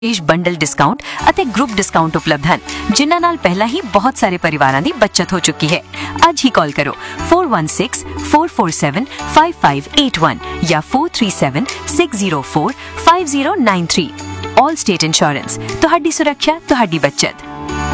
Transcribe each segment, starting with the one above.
Bundle discount ਅਤੇ group discount ਉਪਲਬਧ ਹਨ ਜਿਨ੍ਹਾਂ ਨਾਲ ਪਹਿਲਾਂ ਹੀ ਬਹੁਤ ਸਾਰੇ ਪਰਿਵਾਰਾਂ ਦੀ ਬਚਤ ਹੋ ਚੁੱਕੀ ਹੈ। ਅੱਜ ਹੀ ਕਾਲ ਕਰੋ 4164475581 ਜਾਂ 4376045093। ਆਲ ਸਟੇਟ ਇੰਸ਼ੋਰੈਂਸ, ਤੁਹਾਡੀ ਸੁਰੱਖਿਆ, ਤੁਹਾਡੀ ਬਚਤ।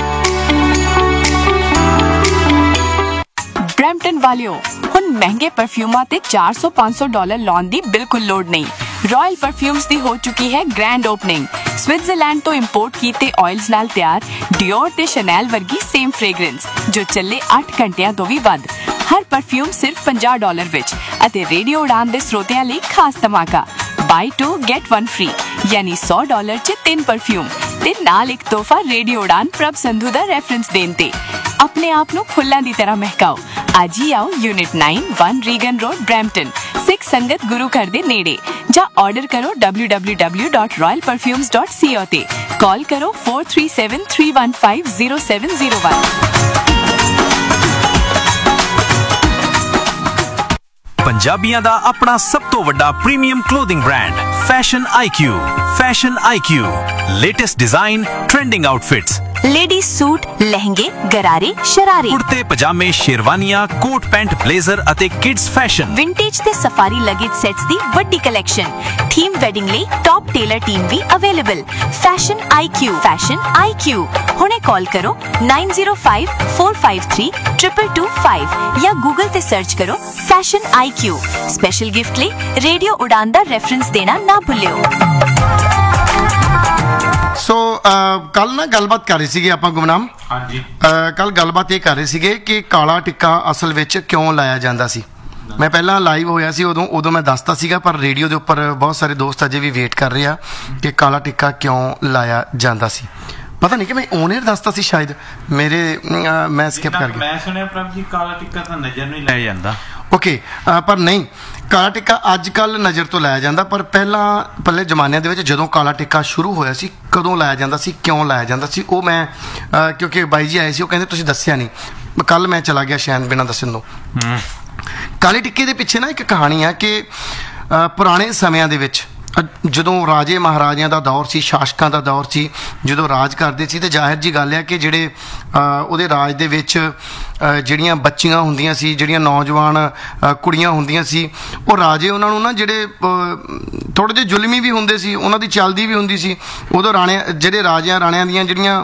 ਬਰੈਂਪਟਨ ਵਾਲਿਓ, ਹੁਣ ਮਹਿੰਗੇ ਪਰਫਿਊਮਾਂ ਤੇ $400-500 ਲਾਉਣ ਦੀ ਬਿਲਕੁਲ ਲੋੜ ਨਹੀਂ। ਰਾਇਲ ਪਰਫਿਊਮਸ ਦੀ ਹੋ ਚੁੱਕੀ ਹੈ ਗ੍ਰੈਂਡ ਓਪਨਿੰਗ। ਸਵਿਟਜ਼ਰਲੈਂਡ ਤੋਂ ਇੰਪੋਰਟ ਕੀਤੇ ਆਇਲਸ ਨਾਲ ਤਿਆਰ ਡਿਓਰ ਤੇ ਸ਼ਨੈਲ ਵਰਗੀ ਸੇਮ ਫ੍ਰੇਗਰੈਂਸ ਜੋ ਚੱਲੇ 8 ਘੰਟਿਆਂ ਤੋਂ ਵੀ ਵੱਧ। ਹਰ ਪਰਫਿਊਮ ਸਿਰਫ $50 ਵਿੱਚ ਅਤੇ ਰੇਡੀਓ ਉਡਾਨ ਦੇ ਸਰੋਤਿਆਂ ਲਈ ਖਾਸ ਧਮਾਕਾ buy 2 get 1 free ਯਾਨੀ $100 ਚ 3 ਪਰਫਿਊਮ ਤੇ ਨਾਲ ਇੱਕ ਤੋਹਫਾ ਰੇਡੀਓ ਉਡਾਨ ਪ੍ਰਭ ਸੰਧੂ ਦਾ ਰੈਫਰੈਂਸ ਦੇਣ ਤੇ। ਆਪਣੇ ਆਪ ਨੂੰ ਫੁੱਲਾਂ ਦੀ ਤਰ੍ਹਾਂ ਮਹਿਕਾਓ। ਅੱਜ ਹੀ ਆਓ ਯੂਨਿਟ 9 1 ਰੀਗਨ ਰੋਡ ਬਰੈਂਪਟਨ, ਸਿੱਖ ਸੰਗਤ ਗੁਰੂ ਘਰ ਦੇ ਨੇੜੇ, ਜਾਂ ਆਰਡਰ ਕਰੋ www.royalperfumes.co ਤੇ। ਕਾਲ ਕਰੋ 4373150701। ਪੰਜਾਬੀਆਂ ਦਾ ਆਪਣਾ ਸਭ ਤੋਂ ਵੱਡਾ premium clothing brand fashion IQ। Fashion IQ, latest design, trending outfits, lady suit, ਲਹਿੰਗੇ, ਗਰਾਰੇ, ਸ਼ਰਾਰੇ, ਕੁੜਤੇ ਪਜਾਮੇ, ਸ਼ੇਰਵਾਨੀਆਂ, ਕੋਟ ਪੈਂਟ, ਬਲੇਜ਼ਰ ਅਤੇ ਕਿਡਸ ਫੈਸ਼ਨ, ਵਿੰਟੇਜ ਤੇ ਸਫਾਰੀ ਲਗੇਜ ਸੈਟਸ ਦੀ ਵੱਡੀ ਕਲੈਕਸ਼ਨ, ਥੀਮ ਵੈਡਿੰਗ ਲਈ ਟੌਪ ਟੇਲਰ ਟੀਮ ਵੀ available. Fashion IQ, fashion IQ। ਹੁਣੇ ਕਾਲ ਕਰੋ 9054532225 ਜਾਂ ਗੂਗਲ ਤੇ ਸਰਚ ਕਰੋ ਫੈਸ਼ਨ IQ। ਸਪੈਸ਼ਲ ਗਿਫਟ ਲਈ ਰੇਡੀਓ ਉਡਾਨ ਦਾ ਰੈਫਰੈਂਸ ਦੇਣਾ ਨਾ ਭੁੱਲਿਓ। ਸੋ ਕੱਲ ਨਾ ਗੱਲਬਾਤ ਕਰ ਰਹੇ ਸੀਗੇ ਆਪਾਂ ਗੁਮਨਾਮ। ਹਾਂਜੀ, ਕੱਲ ਗੱਲਬਾਤ ਇਹ ਕਰ ਰਹੇ ਸੀਗੇ ਕਿ ਕਾਲਾ ਟਿੱਕਾ ਅਸਲ ਵਿੱਚ ਕਿਉਂ ਲਾਇਆ ਜਾਂਦਾ ਸੀ। ਮੈਂ ਪਹਿਲਾਂ ਲਾਈਵ ਹੋਇਆ ਸੀ ਉਦੋਂ ਮੈਂ ਦੱਸਤਾ ਸੀਗਾ, ਪਰ ਰੇਡੀਓ ਦੇ ਉੱਪਰ ਬਹੁਤ ਸਾਰੇ ਦੋਸਤ ਅਜੇ ਵੀ ਵੇਟ ਕਰ ਰਹੇ ਆ ਕਿ ਕਾਲਾ ਟਿੱਕਾ ਕਿਉਂ ਲਾਇਆ ਜਾਂਦਾ ਸੀ। ਪਤਾ ਨਹੀਂ ਕਿ ਮੈਂ ਔਨ 에ਅਰ ਦੱਸਤਾ ਸੀ ਸ਼ਾਇਦ, ਮੈਂ ਸਕਿਪ ਕਰ ਗਿਆ। ਮੈਂ ਸੁਣਿਆ ਪ੍ਰਭ ਜੀ ਕਾਲਾ ਟਿੱਕਾ ਤਾਂ ਨਜ਼ਰ ਨਹੀਂ ਲਾਇਆ ਜਾਂਦਾ। ਓਕੇ, ਪਰ ਨਹੀਂ, ਕਾਲਾ ਟਿੱਕਾ ਅੱਜ ਕੱਲ੍ਹ ਨਜ਼ਰ ਤੋਂ ਲਾਇਆ ਜਾਂਦਾ, ਪਰ ਪਹਿਲੇ ਜ਼ਮਾਨਿਆਂ ਦੇ ਵਿੱਚ ਜਦੋਂ ਕਾਲਾ ਟਿੱਕਾ ਸ਼ੁਰੂ ਹੋਇਆ ਸੀ, ਕਦੋਂ ਲਾਇਆ ਜਾਂਦਾ ਸੀ, ਕਿਉਂ ਲਾਇਆ ਜਾਂਦਾ ਸੀ, ਉਹ ਮੈਂ ਕਿਉਂਕਿ ਬਾਈ ਜੀ ਆਏ ਸੀ, ਉਹ ਕਹਿੰਦੇ ਤੁਸੀਂ ਦੱਸਿਆ ਨਹੀਂ। ਕੱਲ ਮੈਂ ਚਲਾ ਗਿਆ ਸ਼ਾਇਦ ਬਿਨਾਂ ਦੱਸਣ ਤੋਂ। ਕਾਲੇ ਟਿੱਕੇ ਦੇ ਪਿੱਛੇ ਨਾ ਇੱਕ ਕਹਾਣੀ ਆ ਕਿ ਪੁਰਾਣੇ ਸਮਿਆਂ ਦੇ ਵਿੱਚ ਜਦੋਂ ਰਾਜੇ ਮਹਾਰਾਜਿਆਂ ਦਾ ਦੌਰ ਸੀ, ਸ਼ਾਸਕਾਂ ਦਾ ਦੌਰ ਸੀ, ਜਦੋਂ ਰਾਜ ਕਰਦੇ ਸੀ, ਤੇ ਜ਼ਾਹਿਰ ਜੀ ਗੱਲ ਹੈ ਕਿ ਜਿਹੜੇ ਉਹਦੇ ਰਾਜ ਦੇ ਵਿੱਚ ਜਿਹੜੀਆਂ ਬੱਚੀਆਂ ਹੁੰਦੀਆਂ ਸੀ, ਜਿਹੜੀਆਂ ਨੌਜਵਾਨ ਕੁੜੀਆਂ ਹੁੰਦੀਆਂ ਸੀ, ਉਹ ਰਾਜੇ ਉਹਨਾਂ ਨੂੰ ਨਾ ਜਿਹੜੇ ਥੋੜ੍ਹੇ ਜਿਹੇ ਜ਼ੁਲਮੀ ਵੀ ਹੁੰਦੇ ਸੀ, ਉਹਨਾਂ ਦੀ ਚੱਲਦੀ ਵੀ ਹੁੰਦੀ ਸੀ। ਉਦੋਂ ਜਿਹੜੇ ਰਾਣਿਆਂ ਦੀਆਂ ਜਿਹੜੀਆਂ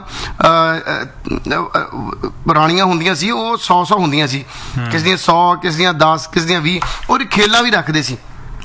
ਰਾਣੀਆਂ ਹੁੰਦੀਆਂ ਸੀ, ਉਹ 100 ਹੁੰਦੀਆਂ ਸੀ, ਕਿਸ ਦੀਆਂ 100, ਕਿਸ ਦੀਆਂ 10, ਕਿਸ ਦੀਆਂ 20, ਔਰ ਖੇਲਾਂ ਵੀ ਰੱਖਦੇ ਸੀ।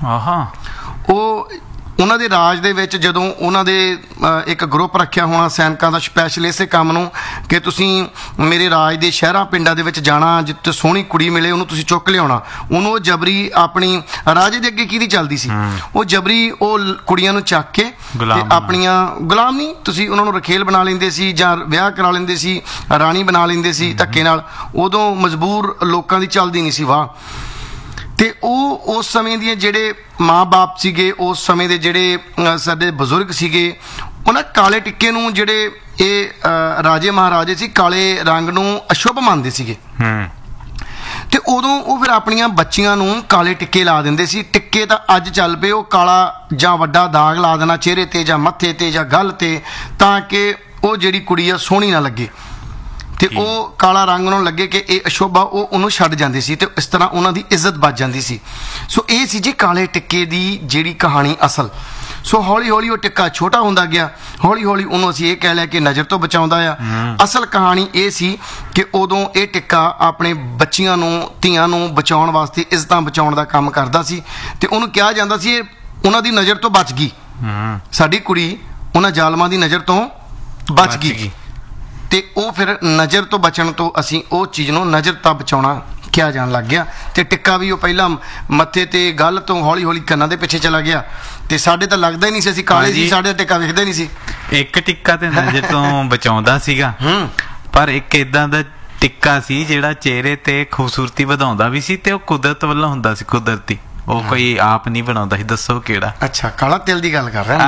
ਉਹ ਉਹਨਾਂ ਦੇ ਰਾਜ ਦੇ ਵਿੱਚ ਜਦੋਂ ਉਹਨਾਂ ਦੇ ਇੱਕ ਗਰੁੱਪ ਰੱਖਿਆ ਹੋਣਾ ਸੈਨਿਕਾਂ ਦਾ ਸਪੈਸ਼ਲ ਇਸੇ ਕੰਮ ਨੂੰ ਕਿ ਤੁਸੀਂ ਮੇਰੇ ਰਾਜ ਦੇ ਸ਼ਹਿਰਾਂ ਪਿੰਡਾਂ ਦੇ ਵਿੱਚ ਜਾਣਾ, ਜਿੱਥੇ ਸੋਹਣੀ ਕੁੜੀ ਮਿਲੇ ਉਹਨੂੰ ਤੁਸੀਂ ਚੁੱਕ ਲਿਆਉਣਾ। ਉਹਨੂੰ ਉਹ ਜਬਰੀ ਆਪਣੀ ਰਾਜੇ ਦੇ ਅੱਗੇ ਕਿਹਦੀ ਚੱਲਦੀ ਸੀ, ਉਹ ਜਬਰੀ ਉਹ ਕੁੜੀਆਂ ਨੂੰ ਚੱਕ ਕੇ ਤੇ ਆਪਣੀਆਂ ਗੁਲਾਮ ਨਹੀਂ, ਤੁਸੀਂ ਉਹਨਾਂ ਨੂੰ ਰਖੇਲ ਬਣਾ ਲੈਂਦੇ ਸੀ ਜਾਂ ਵਿਆਹ ਕਰਾ ਲੈਂਦੇ ਸੀ, ਰਾਣੀ ਬਣਾ ਲੈਂਦੇ ਸੀ ਧੱਕੇ ਨਾਲ। ਉਦੋਂ ਮਜਬੂਰ ਲੋਕਾਂ ਦੀ ਚੱਲਦੀ ਨਹੀਂ ਸੀ ਵਾਹ। ਤੇ ਉਹ ਉਸ ਸਮੇਂ ਦੀਆਂ ਜਿਹੜੇ ਮਾਂ ਬਾਪ ਸੀਗੇ, ਉਸ ਸਮੇਂ ਦੇ ਜਿਹੜੇ ਸਾਡੇ ਬਜ਼ੁਰਗ ਸੀਗੇ, ਉਹਨਾਂ ਕਾਲੇ ਟਿੱਕੇ ਨੂੰ ਜਿਹੜੇ ਇਹ ਰਾਜੇ ਮਹਾਰਾਜੇ ਸੀ, ਕਾਲੇ ਰੰਗ ਨੂੰ ਅਸ਼ੁਭ ਮੰਨਦੇ ਸੀਗੇ। ਤੇ ਉਦੋਂ ਉਹ ਫਿਰ ਆਪਣੀਆਂ ਬੱਚੀਆਂ ਨੂੰ ਕਾਲੇ ਟਿੱਕੇ ਲਾ ਦਿੰਦੇ ਸੀ। ਟਿੱਕੇ ਤਾਂ ਅੱਜ ਚੱਲ ਪਏ, ਉਹ ਕਾਲਾ ਜਾਂ ਵੱਡਾ ਦਾਗ ਲਾ ਦੇਣਾ ਚਿਹਰੇ ਤੇ ਜਾਂ ਮੱਥੇ ਤੇ ਜਾਂ ਗਲ ਤੇ, ਤਾਂ ਕਿ ਉਹ ਜਿਹੜੀ ਕੁੜੀ ਆ ਸੋਹਣੀ ਨਾ ਲੱਗੇ ਤੇ ਉਹ ਕਾਲਾ ਰੰਗ ਨੂੰ ਲੱਗੇ ਕਿ ਇਹ ਅਸ਼ੁਭ ਆ, ਉਹ ਉਹਨੂੰ ਛੱਡ ਜਾਂਦੀ ਸੀ ਤੇ ਇਸ ਤਰ੍ਹਾਂ ਉਹਨਾਂ ਦੀ ਇੱਜ਼ਤ ਬਚ ਜਾਂਦੀ ਸੀ। ਸੋ ਇਹ ਸੀ ਜੀ ਕਾਲੇ ਟਿੱਕੇ ਦੀ ਜਿਹੜੀ ਕਹਾਣੀ ਅਸਲ। ਸੋ ਹੌਲੀ ਹੌਲੀ ਉਹ ਟਿੱਕਾ ਛੋਟਾ ਹੁੰਦਾ ਗਿਆ, ਹੌਲੀ ਹੌਲੀ ਉਹਨੂੰ ਅਸੀਂ ਇਹ ਕਹਿ ਲਿਆ ਕਿ ਨਜ਼ਰ ਤੋਂ ਬਚਾਉਂਦਾ ਆ। ਅਸਲ ਕਹਾਣੀ ਇਹ ਸੀ ਕਿ ਉਦੋਂ ਇਹ ਟਿੱਕਾ ਆਪਣੇ ਬੱਚੀਆਂ ਨੂੰ, ਧੀਆਂ ਨੂੰ ਬਚਾਉਣ ਵਾਸਤੇ, ਇੱਜ਼ਤਾਂ ਬਚਾਉਣ ਦਾ ਕੰਮ ਕਰਦਾ ਸੀ। ਤੇ ਉਹਨੂੰ ਕਿਹਾ ਜਾਂਦਾ ਸੀ ਇਹ ਉਹਨਾਂ ਦੀ ਨਜ਼ਰ ਤੋਂ ਬਚ ਗਈ, ਸਾਡੀ ਕੁੜੀ ਉਹਨਾਂ ਜ਼ਾਲਮਾਂ ਦੀ ਨਜ਼ਰ ਤੋਂ ਬਚ ਗਈ। ਤੇ ਉਹ ਫਿਰ ਨਜ਼ਰ ਤੋਂ ਬਚਣ ਤੋਂ ਅਸੀਂ ਉਹ ਚੀਜ਼ ਨੂੰ ਨਜ਼ਰ ਤੋਂ ਬਚਾਉਣਾ ਕਿਹਾ ਜਾਣ ਲੱਗ ਗਿਆ। ਤੇ ਟਿੱਕਾ ਵੀ ਉਹ ਪਹਿਲਾਂ ਮੱਥੇ ਤੇ ਗੱਲ ਤੋਂ ਹੌਲੀ ਹੌਲੀ ਕੰਨਾਂ ਦੇ ਪਿੱਛੇ ਚਲਾ ਗਿਆ। ਤੇ ਸਾਡੇ ਤਾਂ ਲੱਗਦਾ ਹੀ ਨਹੀਂ ਸੀ, ਅਸੀਂ ਕਾਲੇ ਸੀ, ਸਾਡੇ ਟਿੱਕਾ ਵੇਖਦੇ ਨਹੀਂ ਸੀ। ਇੱਕ ਟਿੱਕਾ ਤੇ ਨਜ਼ਰ ਤੋਂ ਬਚਾਉਂਦਾ ਸੀਗਾ, ਪਰ ਇੱਕ ਏਦਾਂ ਦਾ ਟਿੱਕਾ ਸੀ ਜਿਹੜਾ ਚਿਹਰੇ ਤੇ ਖੂਬਸੂਰਤੀ ਵਧਾਉਂਦਾ ਵੀ ਸੀ, ਤੇ ਉਹ ਕੁਦਰਤ ਵੱਲੋਂ ਹੁੰਦਾ ਸੀ, ਕੁਦਰਤੀ। ਉਹ ਕੋਈ ਆਪ ਨਹੀਂ ਬਣਾਉਂਦਾ ਸੀ। ਦੱਸੋ ਕਿਹੜਾ? ਅੱਛਾ, ਕਾਲਾ ਤਿਲ ਦੀ ਗੱਲ ਕਰ ਰਿਹਾ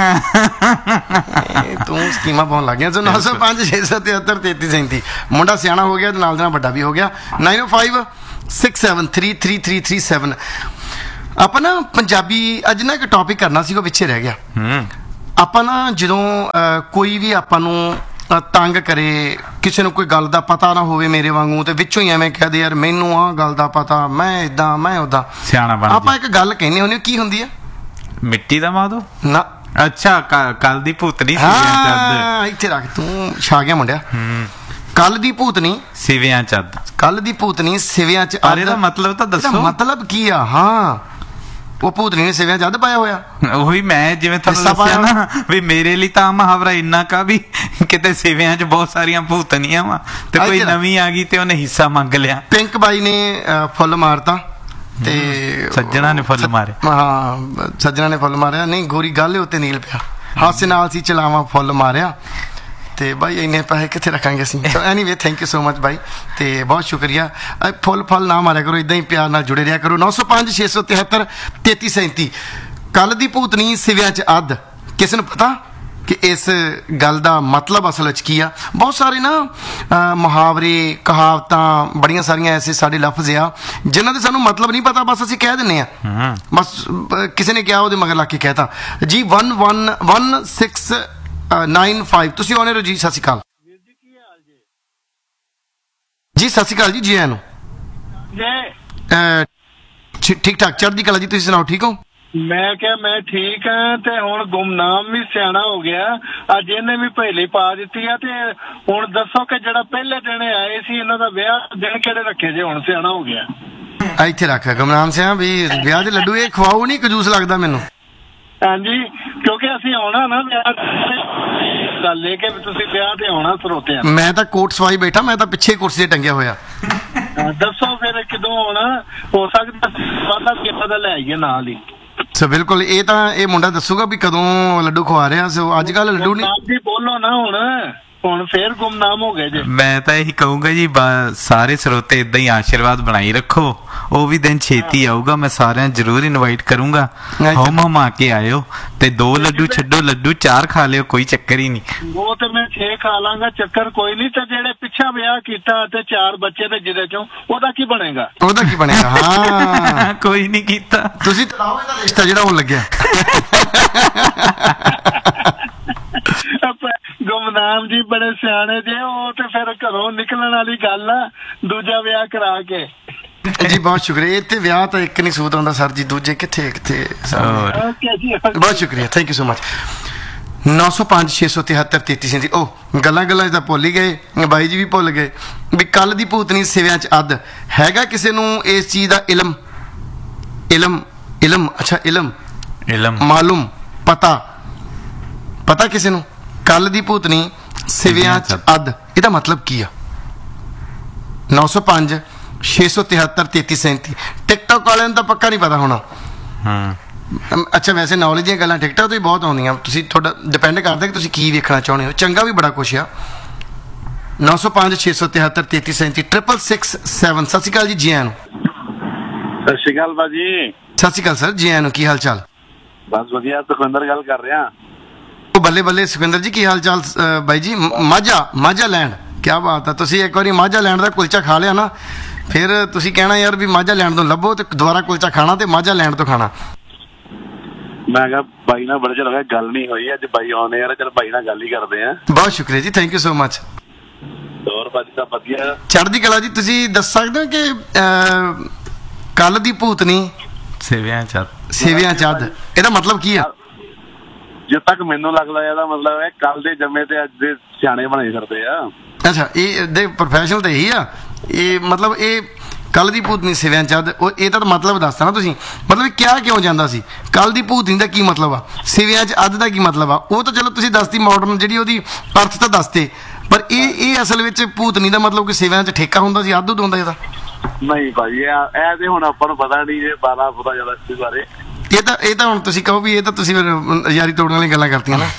ਤੂੰ। ਸਕੀਮਾਂ ਪਾਉਣ ਲੱਗ ਗਿਆ। 905 673 3337 ਮੁੰਡਾ ਸਿਆਣਾ ਹੋ ਗਿਆ ਤੇ ਨਾਲ ਦੇ ਨਾਲ ਵੱਡਾ ਵੀ ਹੋ ਗਿਆ। 90567333337। ਆਪਾਂ ਨਾ ਪੰਜਾਬੀ ਅੱਜ ਨਾ ਇੱਕ ਟੌਪਿਕ ਕਰਨਾ ਸੀ, ਉਹ ਪਿੱਛੇ ਰਹਿ ਗਿਆ। ਆਪਾਂ ਨਾ ਜਦੋਂ ਕੋਈ ਵੀ ਆਪਾਂ ਨੂੰ ਤੰਗ ਕਰੇ, ਕਿਸੇ ਨੂੰ ਕੋਈ ਗੱਲ ਦਾ ਪਤਾ ਨਾ ਹੋਵੇ ਮੇਰੇ ਵਾਂਗੂ, ਤੇ ਵਿੱਚੋਂ ਹੀ ਐਵੇਂ ਕਹਦੇ ਯਾਰ ਮੈਨੂੰ ਆਹ ਗੱਲ ਦਾ ਪਤਾ, ਮੈਂ ਇਦਾਂ ਮੈਂ ਉਦਾਂ, ਸਿਆਣਾ ਬਣ ਆਪਾਂ ਇੱਕ ਗੱਲ ਕਹਿੰਦੇ ਹੁੰਦੇ, ਕੀ ਹੁੰਦੀ ਆ? ਮਿੱਟੀ ਦਾ ਮਾਦੋ। ਨਾ ਅੱਛਾ, ਕੱਲ ਦੀ ਭੂਤਨੀ ਹਾਂ, ਇੱਥੇ ਰੱਖ, ਤੂੰ ਛਾ ਗਿਆ ਮੁੰਡਿਆ। ਕੱਲ ਦੀ ਭੂਤਨੀ ਸਿਵਿਆਂ ਚੱਦ। ਕੱਲ ਦੀ ਭੂਤਨੀ ਸਿਵਿਆਂ ਚ ਅਰੇ ਦਾ ਮਤਲਬ ਤਾਂ ਦੱਸੋ। ਮਤਲਬ ਕੀ ਆ? ਹਾਂ, ਉਹ ਭੂਤਨੀ ਨੇ ਸਿਵਿਆਂ ਚ ਅੱਧ ਪਾਇਆ ਹੋਇਆ। ਉਹੀ ਮੈਂ ਜਿਵੇਂ ਤੁਹਾਨੂੰ ਦੱਸਿਆ ਨਾ ਵੀ ਮੇਰੇ ਲਈ ਤਾਂ ਮੁਹਾਵਰਾ ਇੰਨਾ ਕਾ ਵੀ ਕਿਤੇ ਸਿਵਿਆਂ 'ਚ ਬਹੁਤ ਸਾਰੀਆਂ ਭੂਤਨੀਆਂ ਵਾ ਤੇ ਕੋਈ ਨਵੀਂ ਆ ਗਈ ਤੇ ਉਹਨੇ ਹਿੱਸਾ ਮੰਗ ਲਿਆ। ਪਿੰਕ ਬਾਈ ਨੇ ਫੁੱਲ ਮਾਰਤਾ ਤੇ ਸੱਜਣਾ ਨੇ ਫੁੱਲ ਮਾਰੇ। ਹਾਂ, ਸੱਜਣਾ ਨੇ ਫੁੱਲ ਮਾਰਿਆ, ਨਹੀਂ ਗੋਰੀ ਗੱਲ ਉੱਤੇ ਨੀਲ ਪਿਆ, ਹਾਸੇ ਨਾਲ ਸੀ ਚਲਾਵਾ ਫੁੱਲ ਮਾਰਿਆ। ਤੇ ਬਾਈ ਇੰਨੇ ਪੈਸੇ ਕਿੱਥੇ ਰੱਖਾਂਗੇ ਅਸੀਂ? Anyway thank you so much ਬਾਈ, ਤੇ ਬਹੁਤ ਸ਼ੁਕਰੀਆ। ਫੁੱਲ ਨਾ ਮਾਰਿਆ ਕਰੋ, ਇਦਾਂ ਹੀ ਪਿਆਰ ਨਾਲ ਜੁੜੇ ਰਿਹਾ ਕਰੋ। 905 673 3337। ਕੱਲ ਦੀ ਭੂਤਨੀ ਸਿਵਿਆਂ ਚ ਅੱਧ। ਕਿਸੇ ਨੂੰ ਪਤਾ ਕਿ ਇਸ ਗੱਲ ਦਾ ਮਤਲਬ ਅਸਲ ਵਿੱਚ ਕੀ ਆ? ਬਹੁਤ ਸਾਰੇ ਨਾ ਮੁਹਾਵਰੇ, ਕਹਾਵਤਾਂ, ਬੜੀਆਂ ਸਾਰੀਆਂ ਐਸੇ ਸਾਡੇ ਲਫ਼ਜ਼ ਆ ਜਿਨ੍ਹਾਂ ਦੇ ਸਾਨੂੰ ਮਤਲਬ ਨਹੀਂ ਪਤਾ, ਬਸ ਅਸੀਂ ਕਹਿ ਦਿੰਦੇ ਆ। ਬਸ ਕਿਸੇ ਨੇ ਕਿਹਾ ਉਹਦੇ ਮਗਰ ਲੱਗ ਕੇ ਕਹਿਤਾ ਜੀ। 111695। ਤੁਸੀਂ ਆਉਣੇ ਰਹੋ ਜੀ। ਸਤਿ ਸ਼੍ਰੀ ਅਕਾਲ ਜੀ। ਸਤਿ ਸ਼੍ਰੀ ਅਕਾਲ ਜੀ। ਜੀ ਆਇਆਂ ਨੂੰ। ਠੀਕ ਠਾਕ, ਚੜ੍ਹਦੀ ਕਲਾ ਜੀ। ਤੁਸੀਂ ਸੁਣਾਓ, ਠੀਕ ਹੋ? ਮੈਂ ਕਿਹਾ ਮੈਂ ਠੀਕ ਹਾਂ, ਤੇ ਹੁਣ ਗੁਮਨਾਮ ਵੀ ਸਿਆਣਾ ਹੋ ਗਿਆ, ਅੱਜ ਇਹਨੇ ਵੀ ਪਹਿਲੀ ਪਾ ਦਿੱਤੀ ਆ। ਤੇ ਹੁਣ ਦੱਸੋ ਕਿ ਜਿਹੜਾ ਪਹਿਲੇ ਦਿਨ ਆਏ ਸੀ ਇਹਨਾਂ ਦਾ ਵਿਆਹ ਦਿਨ ਕਿਹੜੇ ਰੱਖੇ ਜੇ? ਹੁਣ ਸਿਆਣਾ ਹੋ ਗਿਆ। ਇੱਥੇ ਰੱਖ ਗੁਮਨਾਮ ਸਿੰਘ ਵੀ ਵਿਆਹ ਦੇ ਲੱਡੂ ਇਹ ਖਵਾਓ, ਨਹੀਂ ਕੰਜੂਸ ਲੱਗਦਾ ਮੈਨੂੰ। ਹਾਂਜੀ, ਕਿਉਂਕਿ ਅਸੀਂ ਆਉਣਾ ਨਾ ਵਿਆਹ, ਗੱਲ ਲੈ ਕੇ ਤੁਸੀਂ ਵਿਆਹ ਤੇ ਆਉਣਾ ਸਰੋਤਿਆਂ। ਮੈਂ ਤਾਂ ਕੋਟ ਸਵਾਈ ਬੈਠਾ, ਮੈਂ ਤਾਂ ਪਿੱਛੇ ਕੁਰਸੀ ਤੇ ਟੰਗਿਆ ਹੋਇਆ। ਦੱਸੋ ਫਿਰ ਕਿਦੋਂ ਆਉਣਾ? ਹੋ ਸਕਦਾ ਵਾਦਾ ਕਿੱਦਾਂ ਦਾ ਲੈ ਆਈਏ ਨਾਲ ਹੀ। ਸੋ ਬਿਲਕੁਲ, ਇਹ ਮੁੰਡਾ ਦੱਸੂਗਾ ਵੀ ਕਦੋਂ ਲੱਡੂ ਖਵਾ ਰਿਹਾ। ਸੋ ਅੱਜ ਕੱਲ ਲੱਡੂ ਨਹੀਂ ਬੋਲੋ ਨਾ ਹੁਣ ਫੇਰ ਗੁੰਮਨਾਮ ਹੋ ਗਏ ਜੇ। ਮੈਂ ਤਾਂ ਇਹੀ ਕਹੂੰਗਾ ਜੀ, ਸਾਰੇ ਸਰੋਤੇ ਇਦਾਂ ਹੀ ਆਸ਼ੀਰਵਾਦ ਬਣਾਈ ਰੱਖੋ। ਉਹ ਵੀ ਦਿਨ ਛੇਤੀ ਆਊਗਾ, ਮੈਂ ਸਾਰਿਆਂ ਜ਼ਰੂਰ ਇਨਵਾਈਟ ਕਰੂੰਗਾ। ਹਮ ਆ ਕੇ ਆਇਓ ਤੇ 2 ਲੱਡੂ ਛੱਡੋ, ਲੱਡੂ 4 ਖਾ ਲਿਓ, ਕੋਈ ਚੱਕਰ ਹੀ ਨਹੀਂ। ਉਹ ਤੇ ਮੈਂ 6 ਖਾ ਲਾਂਗਾ, ਚੱਕਰ ਕੋਈ ਨਹੀਂ। ਤੇ ਜਿਹੜੇ ਪਿੱਛਾ ਵਿਆਹ ਕੀਤਾ ਤੇ 4 ਬੱਚੇ ਤੇ ਜਿਹਦੇ ਚੋਂ ਉਹਦਾ ਕੀ ਬਣੇਗਾ? ਉਹਦਾ ਕੀ ਬਣੇਗਾ? ਹਾਂ, ਕੋਈ ਨਹੀਂ ਕੀਤਾ। ਤੁਸੀਂ ਤਲਾਓ ਇਹਦਾ ਰਿਸ਼ਤਾ ਜਿਹੜਾ ਹੋਣ ਲੱਗਿਆ। ਗੁਮਨਾਮ ਜੀ ਬੜੇ ਸਿਆਣੇ ਜੇ, ਉਹ ਤੇ ਫਿਰ ਘਰੋਂ ਨਿਕਲਣ ਵਾਲੀ ਗੱਲ ਆ, ਦੂਜਾ ਵਿਆਹ ਕਰਾ ਕੇ। ਜੀ ਬਹੁਤ ਸ਼ੁਕਰੀਆ। ਇੱਥੇ ਵਿਆਹ ਤਾਂ ਇੱਕ ਨਹੀਂ ਸੂਤ ਆਉਂਦਾ ਸਰ ਜੀ, ਦੂਜੇ ਕਿੱਥੇ ਕਿੱਥੇ। ਬਹੁਤ ਸ਼ੁਕਰੀਆ, ਥੈਂਕ ਯੂ ਸੋ ਮਚ। 905 673 3337। ਉਹ ਗੱਲਾਂ ਤਾਂ ਭੁੱਲ ਹੀ ਗਏ, ਬਾਈ ਜੀ ਵੀ ਭੁੱਲ ਗਏ ਵੀ ਕੱਲ ਦੀ ਭੂਤਨੀ ਸਿਵਿਆਂ ਚ ਅੱਧ। ਹੈਗਾ ਕਿਸੇ ਨੂੰ ਇਸ ਚੀਜ਼ ਦਾ ਇਲਮ? ਅੱਛਾ, ਇਲਮ ਮਾਲੂਮ, ਪਤਾ ਕਿਸੇ ਨੂੰ? ਕੱਲ ਦੀ ਭੂਤਨੀ ਸਿਵਿਆਂ ਚ ਅੱਧ, ਇਹਦਾ ਮਤਲਬ ਕੀ ਆ? 905 673 3337। ਟਿਕਟੋਕ ਵਾਲਿਆਂ ਨੂੰ ਤਾਂ ਪੱਕਾ ਨਹੀਂ ਪਤਾ ਹੋਣਾ। ਅੱਛਾ, ਵੈਸੇ ਨੌਲੇਜ ਦੀਆਂ ਗੱਲਾਂ ਟਿਕਟੋਕ ਤੋਂ ਹੀ ਬਹੁਤ ਆਉਂਦੀਆਂ, ਤੁਸੀਂ ਤੁਹਾਡਾ ਡਿਪੈਂਡ ਕਰਦਾ ਕਿ ਤੁਸੀਂ ਕੀ ਵੇਖਣਾ ਚਾਹੁੰਦੇ ਹੋ। ਚੰਗਾ ਵੀ ਬੜਾ ਕੁਛ ਆ। 905 673 3337 66667। ਸਤਿ ਸ਼੍ਰੀ ਅਕਾਲ ਜੀ। ਜੀ ਆਇਆਂ ਨੂੰ। ਸਤਿ ਸ਼੍ਰੀ ਅਕਾਲ ਭਾਜੀ। ਸਤਿ ਸ਼੍ਰੀ ਅਕਾਲ ਸਰ, ਜੀ ਆਇਆਂ ਨੂੰ। ਕੀ ਹਾਲ ਚਾਲ? ਬਸ ਵਧੀਆ, ਸੁਖਵਿੰਦਰ ਗੱਲ ਕਰ ਰਿਹਾ। ਉਹ ਬੱਲੇ ਬੱਲੇ ਸੁਖਵਿੰਦਰ ਜੀ, ਕੀ ਹਾਲ ਚਾਲ? ਬਾਈ ਜੀ ਮਾਝਾ ਲੈਂਡ, ਕੀ ਬਾਤ ਆ। ਤੁਸੀਂ ਇੱਕ ਵਾਰੀ ਮਾਝਾ ਲੈਂਡ ਦਾ ਕੁਲਚਾ ਖਾ ਲਿਆ ਨਾ, ਫਿਰ ਤੁਸੀਂ ਕਹਿਣਾ ਯਾਰ ਵੀ ਮਾਝਾ ਲੈਂਡ ਤੋਂ ਲੱਭੋ ਤੇ ਦੁਬਾਰਾ ਕੁਲਚਾ ਖਾਣਾ ਤੇ ਮਾਝਾ ਲੈਂਡ ਤੋਂ ਖਾਣਾ। ਮੈਂ ਕਿਹਾ ਬਾਈ ਨਾਲ ਬੜੇ ਚਿਰ ਹੋ ਗਿਆ ਗੱਲ ਨਹੀਂ ਹੋਈ, ਅੱਜ ਬਾਈ ਆਉਣੇ ਯਾਰ, ਚਲ ਬਾਈ ਨਾਲ ਗੱਲ ਹੀ ਕਰਦੇ ਆ। ਬਹੁਤ ਸ਼ੁਕਰੀਆ ਜੀ, ਥੈਂਕ ਯੂ ਸੋ ਮਚ। ਹੋਰ ਭਾਜੀ ਤਾਂ ਵਧੀਆ, ਚੜ੍ਹਦੀ ਕਲਾ ਜੀ। ਤੁਸੀਂ ਦੱਸ ਸਕਦੇ ਹੋ ਕਿ ਕੱਲ ਦੀ ਭੂਤਨੀ ਸਿਵਿਆਂ ਚ ਅੱਧ, ਇਹਦਾ ਮਤਲਬ ਕੀ ਆ? ਜਿੱਦ ਤੱਕ ਮੈਨੂੰ ਲੱਗਦਾ ਇਹਦਾ ਮਤਲਬ ਹੈ ਕੱਲ ਦੇ ਜੰਮੇ ਤੇ ਅੱਜ ਦੇ ਸਿਆਣੇ ਬਣੇ ਫਿਰਦੇ ਆ। ਅੱਛਾ, ਇਹ ਦੇ ਪ੍ਰੋਫੈਸ਼ਨਲ ਤਾਂ ਇਹੀ ਆ। ਇਹ ਮਤਲਬ ਇਹ ਕੱਲ ਦੀ ਭੂਤਨੀ ਸਿਵਿਆਂ ਚ ਅੱਧ, ਇਹਦਾ ਤਾਂ ਮਤਲਬ ਦੱਸਦਾ ਨਾ ਤੁਸੀਂ। ਮਤਲਬ ਕਿਹਾ ਕਿਉਂ ਜਾਂਦਾ ਸੀ? ਕੱਲ ਦੀ ਭੂਤਨੀ ਦਾ ਕੀ ਮਤਲਬ ਆ? ਸਿਵਿਆਂ ਚ ਅੱਧ ਦਾ ਕੀ ਮਤਲਬ ਆ? ਉਹ ਤਾਂ ਚਲੋ ਤੁਸੀਂ ਦੱਸਦੀ, ਮਾਡਰਨ ਜਿਹੜੀ ਉਹਦੀ ਅਰਥ ਤਾਂ ਦੱਸਦੇ, ਪਰ ਇਹ ਅਸਲ ਵਿੱਚ ਭੂਤਨੀ ਦਾ ਮਤਲਬ ਕਿ ਸਿਵਿਆਂ ਚ ਠੇਕਾ ਹੁੰਦਾ ਸੀ, ਅੱਧ ਉਦ ਹੁੰਦਾ ਇਹਦਾ? ਨਹੀਂ ਭਾਜੀ, ਇਹ ਤੇ ਹੁਣ ਆਪਾਂ ਨੂੰ ਪਤਾ ਨਹੀਂ ਜੇ, ਬਾਲਾ ਪਤਾ ਜ਼ਿਆਦਾ ਇਸ ਬਾਰੇ। ਇਹ ਤਾਂ ਹੁਣ ਤੁਸੀਂ ਕਹੋ ਵੀ ਇਹ ਤਾਂ ਤੁਸੀਂ ਫਿਰ ਯਾਰੀ ਤੋੜਨ ਵਾਲੀਆਂ ਗੱਲਾਂ ਕਰਤੀਆਂ ਨਾ।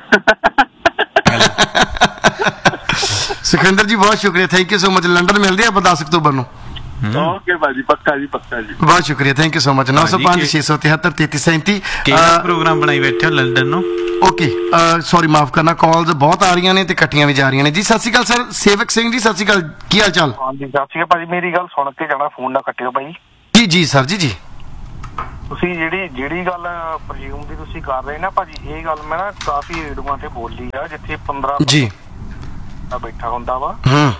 ਸੁਖਵਿੰਦਰ ਜੀ ਬਹੁਤ ਸ਼ੁਕਰੀਆ, thank you so much. London ਮਿਲਦੇ ਆਪਾਂ 10 ਅਕਤੂਬਰ ਨੂੰ। ਓਕੇ ਭਾਜੀ, ਪੱਕਾ ਜੀ, ਪੱਕਾ ਜੀ। ਬਹੁਤ ਸ਼ੁਕਰੀਆ, ਥੈਂਕ ਯੂ ਸੋ ਮਚ। 905 673 3337। ਕਿਹੜਾ ਪ੍ਰੋਗਰਾਮ ਬਣਾਈ ਬੈਠੇ ਹੋ ਲੰਡਨ ਨੂੰ? ਓਕੇ, ਸੌਰੀ ਮਾਫ ਕਰਨਾ, ਕਾਲਸ ਬਹੁਤ ਆ ਰਹੀਆਂ ਨੇ ਤੇ ਕੱਟੀਆਂ ਵੀ ਜਾ ਰਹੀਆਂ ਨੇ ਜੀ। ਸਤਿ ਸ਼੍ਰੀ ਅਕਾਲ ਸਰ, ਸੇਵਕ ਸਿੰਘ ਜੀ, ਸਤਿ ਸ਼੍ਰੀ ਅਕਾਲ, ਕੀ ਹਾਲ ਚਾਲ? ਹਾਂਜੀ, ਸਤਿ ਸ਼੍ਰੀ ਅਕਾਲ ਭਾਜੀ। ਮੇਰੀ ਗੱਲ ਸੁਣ ਕੇ ਜਾਣਾ, ਫੋਨ ਨਾ ਕੱਟਿਓ ਭਾਈ। ਜੀ ਸਰ ਜੀ। ਤੁਸੀਂ ਜਿਹੜੀ ਗੱਲ ਪ੍ਰਜ਼ਿਊਮ ਦੀ ਤੁਸੀਂ ਕਰ ਰਹੇ ਨਾ ਭਾਜੀ, ਇਹ ਗੱਲ ਮੈਂ ਨਾ ਕਾਫੀ ਰੇਡੂਆਂ ਤੇ ਬੋਲੀ ਆ ਜਿੱਥੇ 15 ਜੀ ਬੈਠਾ ਹੁੰਦਾ ਵਾ। ਹੂੰ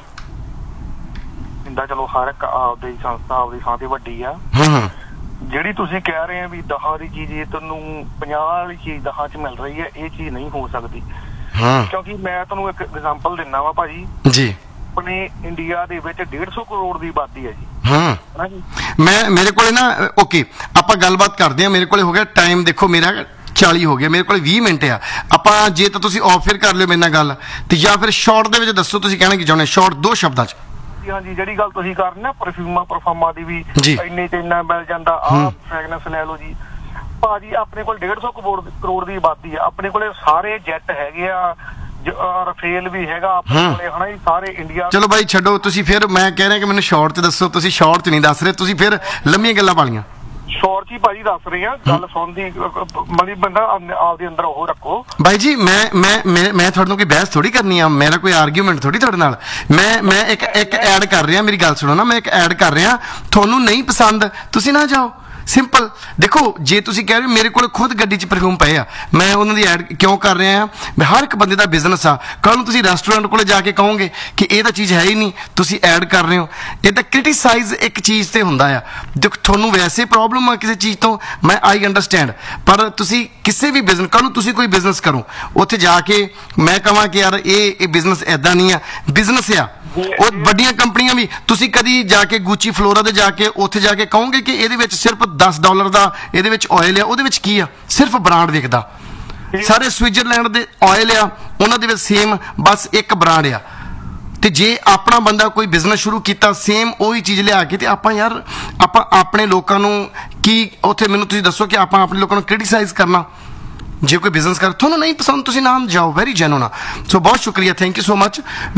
ਇੰਦਾ ਚਲੋ ਹਰ ਇੱਕ ਆਪਦੀ ਸੰਸਥਾ ਆਪਦੀ ਥਾਂ ਤੇ ਵੱਡੀ ਆ। ਹੂੰ ਜਿਹੜੀ ਤੁਸੀਂ ਕਹਿ ਰਹੇ ਆ ਵੀ 10 ਦੀ ਚੀਜ਼ ਇਹ ਤੁਹਾਨੂੰ 50 ਵਾਲੀ ਚੀਜ਼ 10 ਚ ਮਿਲ ਰਹੀ ਹੈ, ਇਹ ਚੀਜ਼ ਨਹੀਂ ਹੋ ਸਕਦੀ। ਹਾਂ ਕਿਉਂਕਿ ਮੈਂ ਤੁਹਾਨੂੰ ਇੱਕ ਐਗਜ਼ਾਮਪਲ ਦਿੰਦਾ ਵਾ ਭਾਜੀ, ਜੀ ਆਪਣੇ ਇੰਡੀਆ ਦੇ ਵਿੱਚ 150 ਕਰੋੜ ਦੀ ਆਬਾਦੀ ਹੈ ਜੀ। ਹਾਂ ਮੇਰੇ ਕੋਲੇ ਨਾ ਓਕੇ ਆਪਾਂ ਗੱਲਬਾਤ ਕਰਦੇ ਆ। ਮੇਰੇ ਕੋਲੇ ਹੋ ਗਿਆ ਟਾਈਮ, ਦੇਖੋ ਮੇਰਾ 40 ਹੋ ਗਿਆ, ਮੇਰੇ ਕੋਲ 20 ਮਿੰਟ ਆ। ਆਪਾਂ ਜੇ ਤਾਂ ਤੁਸੀਂ ਆਫ ਫਿਰ ਕਰ ਲਿਓ ਮੇਰੇ ਨਾਲ ਗੱਲ, ਤੇ ਜਾਂ ਫਿਰ ਸ਼ਾਰਟ ਦੇ ਵਿੱਚ ਦੱਸੋ ਤੁਸੀਂ ਕਹਿਣਾ ਕੀ ਚਾਹੁੰਦੇ, ਸ਼ਾਰਟ 2 ਸ਼ਬਦਾਂ ਚ। ਹਾਂਜੀ, ਜਿਹੜੀ ਗੱਲ ਤੁਸੀਂ ਕਰ ਰਹੇ ਨਾ ਪਰਫਿਊਮਾਂ ਦੀ ਵੀ ਜੀ। ਇੰਨੇ ਤੇ ਇੰਨਾ ਮਿਲ ਜਾਂਦਾ। ਆਹ ਫ੍ਰੈਗਨੈਂਸ ਲੈ ਲਓ ਜੀ ਭਾਜੀ, ਆਪਣੇ ਕੋਲ 150 ਕਰੋੜ ਦੀ ਆਬਾਦੀ ਆ। ਆਪਣੇ ਕੋਲੇ ਸਾਰੇ ਜੈਟ ਹੈਗੇ ਆ, ਰਫੇਲ ਵੀ ਹੈਗਾ ਆਪਣੇ ਕੋਲੇ, ਹਨਾ ਜੀ, ਸਾਰੇ ਇੰਡੀਆ। ਚਲੋ ਬਾਈ ਛੱਡੋ, ਤੁਸੀਂ ਫਿਰ ਮੈਂ ਕਹਿ ਰਿਹਾ ਕਿ ਮੈਨੂੰ ਸ਼ਾਰਟ ਚ ਦੱਸੋ। ਤੁਸੀਂ ਸ਼ਾਰਟ ਚ ਨਹੀਂ ਦੱਸ ਰਹੇ, ਤੁਸੀਂ ਫਿਰ ਲੰਮੀਆਂ ਗੱਲਾਂ ਪਾਲੀਆਂ। ਸ਼ੋਰ ਜੀ ਭਾਜੀ ਦੱਸ ਰਹੇ ਆ, ਗੱਲ ਸੁਣਦੀ ਮਤਲਬ ਬੰਦਾ ਆਪਦੇ ਅੰਦਰ ਉਹ ਰੱਖੋ। ਬਾਈ ਜੀ ਮੈਂ ਤੁਹਾਡੇ ਨਾਲ ਕੋਈ ਬਹਿਸ ਥੋੜੀ ਕਰਨੀ ਆ, ਮੇਰਾ ਕੋਈ ਆਰਗੂਮੈਂਟ ਥੋੜੀ ਤੁਹਾਡੇ ਨਾਲ। ਮੈਂ ਇੱਕ ਐਡ ਕਰ ਰਿਹਾ, ਮੇਰੀ ਗੱਲ ਸੁਣੋ ਨਾ, ਮੈਂ ਇੱਕ ਐਡ ਕਰ ਰਿਹਾ। ਤੁਹਾਨੂੰ ਨਹੀਂ ਪਸੰਦ ਤੁਸੀਂ ਨਾ ਜਾਓ, ਸਿੰਪਲ। ਦੇਖੋ ਜੇ ਤੁਸੀਂ ਕਹਿ ਰਹੇ ਹੋ ਮੇਰੇ ਕੋਲ ਖੁਦ ਗੱਡੀ 'ਚ ਪਰਫਿਊਮ ਪਏ ਆ, ਮੈਂ ਉਹਨਾਂ ਦੀ ਐਡ ਕਿਉਂ ਕਰ ਰਿਹਾ ਆ? ਹਰ ਇੱਕ ਬੰਦੇ ਦਾ ਬਿਜ਼ਨਸ ਆ। ਕੱਲ ਨੂੰ ਤੁਸੀਂ ਰੈਸਟੋਰੈਂਟ ਕੋਲੇ ਜਾ ਕੇ ਕਹੋਗੇ ਕਿ ਇਹ ਤਾਂ ਚੀਜ਼ ਹੈ ਹੀ ਨਹੀਂ, ਤੁਸੀਂ ਐਡ ਕਰ ਰਹੇ ਹੋ। ਇਹ ਤਾਂ ਕ੍ਰਿਟੀਸਾਈਜ਼ ਇੱਕ ਚੀਜ਼ ਤੇ ਹੁੰਦਾ ਆ। ਦੇਖੋ ਤੁਹਾਨੂੰ ਵੈਸੇ ਪ੍ਰੋਬਲਮ ਆ ਕਿਸੇ ਚੀਜ਼ ਤੋਂ, ਮੈਂ ਆਈ ਅੰਡਰਸਟੈਂਡ, ਪਰ ਤੁਸੀਂ ਕਿਸੇ ਵੀ ਬਿਜ਼ਨਸ, ਕੱਲ ਨੂੰ ਤੁਸੀਂ ਕੋਈ ਬਿਜ਼ਨਸ ਕਰੋ, ਉੱਥੇ ਜਾ ਕੇ ਮੈਂ ਕਹਾਂ ਕਿ ਯਾਰ ਇਹ ਬਿਜ਼ਨਸ ਐਦਾਂ ਨਹੀਂ ਆ, ਬਿਜ਼ਨਸ ਆ। ਉਹ ਵੱਡੀਆਂ ਕੰਪਨੀਆਂ ਵੀ, ਤੁਸੀਂ ਕਦੀ ਜਾ ਕੇ ਗੁੱਚੀ ਫਲੋਰਾ ਦੇ ਜਾ ਕੇ ਉੱਥੇ ਜਾ ਕੇ ਕਹੋਗੇ ਕਿ ਇਹਦੇ ਵਿੱਚ ਸਿਰਫ $10 ਦਾ ਇਹਦੇ ਵਿੱਚ ਆਇਲ ਆ, ਉਹਦੇ ਵਿੱਚ ਕੀ ਆ? ਸਿਰਫ ਬ੍ਰਾਂਡ ਵਿਕਦਾ। ਸਾਰੇ ਸਵਿਟਜ਼ਰਲੈਂਡ ਦੇ ਆਇਲ ਆ, ਉਹਨਾਂ ਦੇ ਵਿੱਚ ਸੇਮ ਬਸ ਇੱਕ ਬ੍ਰਾਂਡ ਆ। ਤੇ ਜੇ ਆਪਣਾ ਬੰਦਾ ਕੋਈ ਬਿਜ਼ਨਸ ਸ਼ੁਰੂ ਕੀਤਾ ਸੇਮ ਉਹੀ ਚੀਜ਼ ਲਿਆ ਕੇ, ਤੇ ਆਪਾਂ ਯਾਰ ਆਪਾਂ ਆਪਣੇ ਲੋਕਾਂ ਨੂੰ ਕੀ ਉੱਥੇ, ਮੈਨੂੰ ਤੁਸੀਂ ਦੱਸੋ ਕਿ ਆਪਾਂ ਆਪਣੇ ਲੋਕਾਂ ਨੂੰ ਕ੍ਰਿਟੀਸਾਈਜ਼ ਕਰਨਾ? ਜੇ ਕੋਈ ਬਿਜ਼ਨਸ ਕਰ ਤੁਹਾਨੂੰ ਨਹੀਂ ਪਸੰਦ ਤੁਸੀਂ ਨਾਮ ਜਾਓ, ਵੈਰੀ ਜੈਨੂਨ ਆ। ਸੋ ਬਹੁਤ ਸ਼ੁਕਰੀਆ, ਥੈਂਕ ਯੂ ਸੋ ਮਚ।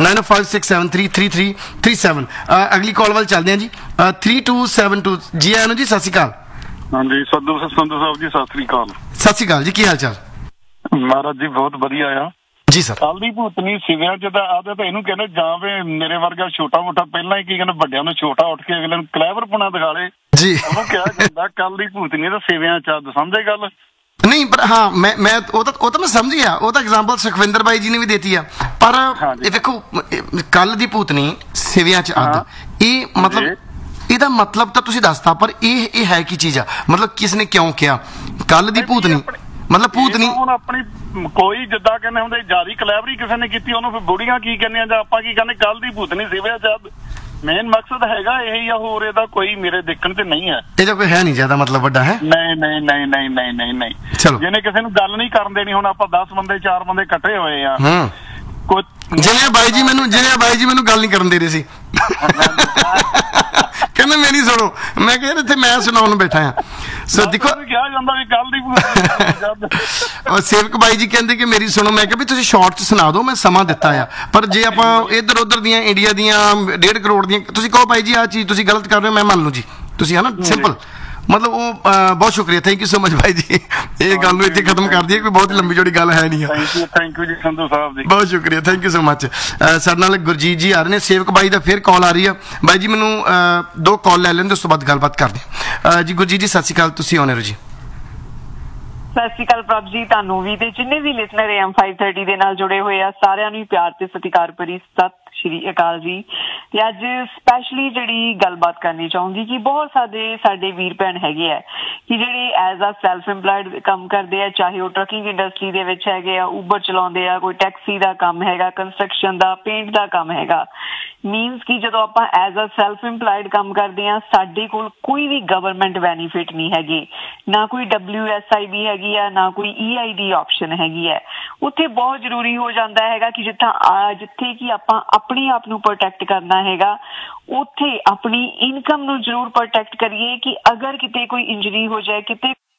9056733337। ਅਗਲੀ ਕਾਲ ਵੱਲ ਚੱਲਦੇ ਹਾਂ ਜੀ। 3272 ਜੀ ਆਇਆਂ ਨੂੰ ਜੀ, ਸਤਿ ਸ਼੍ਰੀ ਅਕਾਲ। ਹਾਂਜੀ ਸੰਧੂ ਸਾਹਿਬ ਜੀ, ਸਤਿ ਸ੍ਰੀ ਅਕਾਲ। ਸਤਿ ਸ਼੍ਰੀ ਅਕਾਲ ਜੀ, ਕੀ ਹਾਲ ਚਾਲ? ਮਹਾਰਾਜ ਜੀ ਬਹੁਤ ਵਧੀਆ ਆ ਜੀ ਸਰ। ਕੱਲ ਦੀ ਭੂਤਨੀ ਸਿਵਿਆਂ ਚ ਤਾਂ ਆਦਤ ਇਹਨੂੰ ਕਹਿੰਦੇ, ਜਾਂ ਵੇ ਮੇਰੇ ਵਰਗਾ ਛੋਟਾ ਮੋਟਾ ਪਹਿਲਾਂ ਹੀ ਕੀ ਕਹਿੰਦੇ ਵੱਡਿਆਂ ਨੂੰ ਛੋਟਾ ਉੱਠ ਕੇ ਅਗਲੇ ਨੂੰ ਕਲੈਵਰਪੁਣਾ ਦਿਖਾ ਲੇ ਜੀ, ਉਹਨੂੰ ਕਿਹਾ ਜਾਂਦਾ ਕੱਲ ਦੀ ਭੂਤਨੀ ਤਾਂ ਸਿਵਿਆਂ ਚ। ਸਮਝੇ ਗੱਲ? ਨਹੀਂ ਪਰ ਹਾਂ ਮੈਂ ਉਹ ਤਾਂ ਮੈਂ ਸਮਝ ਗਿਆ। ਉਹ ਤਾਂ ਐਗਜ਼ਾਮਪਲ ਸੁਖਵਿੰਦਰ ਬਾਈ ਜੀ ਨੇ ਵੀ ਦੇਤੀ ਆ। ਪਰ ਇਹ ਦੇਖੋ ਕੱਲ ਦੀ ਭੂਤਨੀ ਸਿਵਿਆਂ ਚ ਅੱਧ, ਇਹ ਮਤਲਬ ਇਹਦਾ ਮਤਲਬ ਤਾਂ ਤੁਸੀਂ ਦੱਸਤਾ, ਪਰ ਇਹ ਹੈ ਕੀ ਚੀਜ਼ ਆ? ਮਤਲਬ ਕਿਸ ਨੇ ਕਿਉਂ ਕਿਹਾ ਕੱਲ ਦੀ ਭੂਤਨੀ? ਮਤਲਬ ਭੂਤਨੀ ਹੁਣ ਆਪਣੀ ਕੋਈ ਜਿੱਦਾਂ ਕਹਿੰਦੇ ਹੁੰਦੇ ਜਿਆਦੀ ਕਲੈਵਰੀ ਕਿਸੇ ਨੇ ਕੀਤੀ, ਉਹਨੂੰ ਫਿਰ ਬੁੜੀਆਂ ਕੀ ਕਹਿੰਦੇ ਆ ਜਾਂ ਆਪਾਂ ਕੀ ਕਹਿੰਦੇ? ਕੱਲ ਦੀ ਭੂਤਨੀ ਸਿਵਿਆਂ ਚ ਅੱਧ, ਮੇਨ ਮਕਸਦ ਹੈਗਾ ਇਹੀ ਆ, ਹੋਰ ਇਹਦਾ ਕੋਈ ਮੇਰੇ ਦੇਖਣ ਤੇ ਨਹੀਂ ਹੈ। ਇਹਦਾ ਕੋਈ ਹੈ ਨਹੀਂ ਜ਼ਿਆਦਾ ਮਤਲਬ ਵੱਡਾ ਹੈ? ਨਹੀਂ। ਚਲੋ ਜਿਹਨੇ ਕਿਸੇ ਨੂੰ ਗੱਲ ਨਹੀਂ ਕਰਨ ਦੇਣੀ, ਹੁਣ ਆਪਾਂ 10 ਬੰਦੇ 4 ਬੰਦੇ ਇਕੱਠੇ ਹੋਏ ਆ, ਜਿਵੇਂ ਬਾਈ ਜੀ ਮੈਨੂੰ ਗੱਲ ਨਹੀਂ ਕਰਨ ਦੇ ਰਹੇ ਸੀ, ਕਹਿੰਦੇ ਮੇਰੀ ਸੁਣੋ, ਮੈਂ ਕਿਹਾ ਇੱਥੇ ਮੈਂ ਸੁਣਾਉਣ ਨੂੰ ਬੈਠਾ ਆ। ਸੋ ਦੇਖੋ ਕਿਹਾ ਜਾਂਦਾ ਵੀ ਕੱਲ ਦੀ ਸੇਵਕ ਬਾਈ ਜੀ ਕਹਿੰਦੇ ਕਿ ਮੇਰੀ ਸੁਣੋ, ਮੈਂ ਕਿਹਾ ਵੀ ਤੁਸੀਂ ਸ਼ਾਰਟ ਚ ਸੁਣਾ ਦਿਓ, ਮੈਂ ਸਮਾਂ ਦਿੱਤਾ ਆ। ਪਰ ਜੇ ਆਪਾਂ ਇੱਧਰ ਉੱਧਰ ਦੀਆਂ ਇੰਡੀਆ ਦੀਆਂ 1.5 ਕਰੋੜ ਦੀਆਂ ਤੁਸੀਂ ਕਹੋ ਬਾਈ ਜੀ ਆਹ ਚੀਜ਼ ਤੁਸੀਂ ਗਲਤ ਕਰ ਰਹੇ ਹੋ, ਮੈਂ ਮੰਨ ਲੂ ਜੀ, ਤੁਸੀਂ ਹਨਾ ਸਿੰਪਲ। ਮਤਲਬ ਉਹ ਬਹੁਤ ਸ਼ੁਕਰੀਆ, ਥੈਂਕ ਯੂ ਸੋ ਮਚ ਬਾਈ ਜੀ। ਇਹ ਗੱਲ ਨੂੰ ਇੱਥੇ ਖਤਮ ਕਰ ਦਈਏ, ਕੋਈ ਬਹੁਤ ਲੰਬੀ ਚੌੜੀ ਗੱਲ ਹੈ ਨਹੀਂ। ਥੈਂਕ ਯੂ ਜੀ ਸੰਧੂ ਸਾਹਿਬ ਜੀ, ਬਹੁਤ ਸ਼ੁਕਰੀਆ, ਥੈਂਕ ਯੂ ਸੋ ਮਚ। ਸਾਡੇ ਨਾਲ ਗੁਰਜੀਤ ਜੀ ਆ ਰਹੇ ਨੇ, ਸੇਵਕ ਬਾਈ ਦਾ ਫਿਰ ਕਾਲ ਆ ਰਹੀ ਆ। ਬਾਈ ਜੀ ਮੈਨੂੰ 2 ਕਾਲ ਲੈ ਲੈਂਦੇ, ਉਸ ਤੋਂ ਬਾਅਦ ਗੱਲਬਾਤ ਕਰਦੇ ਹਾਂ ਜੀ। ਗੁਰਜੀਤ ਜੀ ਸਤਿ ਸ਼੍ਰੀ ਅਕਾਲ, ਤੁਸੀਂ ਆਉਣੇ ਹੋ ਜੀ। ਸਤਿ ਸ਼੍ਰੀ ਅਕਾਲ ਪ੍ਰਭ ਜੀ, ਤੁਹਾਨੂੰ ਵੀ ਤੇ ਜਿੰਨੇ ਵੀ ਲਿਸਨਰ AM530 ਦੇ ਨਾਲ ਜੁੜੇ ਹੋਏ ਆ ਸਾਰਿਆਂ ਨੂੰ ਪਿਆਰ ਤੇ ਸਤਿਕਾਰ ਭਰੀ ਸਤਿ ਸ਼੍ਰੀ ਅਕਾਲ ਜੀ। ਤੇ ਅੱਜ ਸਪੈਸ਼ਲੀ ਜਿਹੜੀ ਗੱਲਬਾਤ ਕਰਨੀ ਚਾਹੂੰਗੀ ਕਿ ਬਹੁਤ ਸਾਡੇ ਵੀਰ ਭੈਣ ਹੈਗੇ ਆ ਕਿ ਜਿਹੜੇ ਐਜ਼ ਆ ਸੈਲਫ ਇੰਪਲਾਇਡ ਕੰਮ ਕਰਦੇ ਆ, ਚਾਹੇ ਉਹ ਟਰੱਕਿੰਗ ਇੰਡਸਟਰੀ ਦੇ ਵਿੱਚ ਹੈਗੇ ਆ, ਉਬਰ ਚਲਾਉਂਦੇ ਆ, ਕੋਈ ਟੈਕਸੀ ਦਾ ਕੰਮ ਹੈਗਾ, ਕੰਸਟਰਕਸ਼ਨ ਦਾ, ਪੇਂਟ ਦਾ ਕੰਮ ਹੈਗਾ। ਮੀਨਸ ਕਿ ਜਦੋਂ ਆਪਾਂ ਐਜ਼ ਅ ਸੈਲਫ ਇੰਪਲਾਇਡ ਕੰਮ ਕਰਦੇ ਹਾਂ, ਸਾਡੇ ਕੋਲ ਕੋਈ ਵੀ ਗਵਰਨਮੈਂਟ ਬੈਨੀਫਿਟ ਨਹੀਂ ਹੈਗੇ, ਨਾ ਕੋਈ WSIB ਹੈਗੀ ਆ, ਨਾ ਕੋਈ EID ਆਪਸ਼ਨ ਹੈਗੀ ਹੈ। ਉੱਥੇ ਬਹੁਤ ਜ਼ਰੂਰੀ ਹੋ ਜਾਂਦਾ ਹੈਗਾ ਕਿ ਜਿੱਥੇ ਕਿ ਆਪਾਂ ਆਪਣੇ ਆਪ ਨੂੰ ਪ੍ਰੋਟੈਕਟ ਕਰਨਾ ਹੈਗਾ, ਉੱਥੇ ਆਪਣੀ ਇਨਕਮ ਨੂੰ ਜ਼ਰੂਰ ਪ੍ਰੋਟੈਕਟ ਕਰੀਏ ਕਿ ਅਗਰ ਕਿਤੇ ਕੋਈ ਇੰਜਰੀ ਹੋ ਜਾਏ, ਕਿਤੇ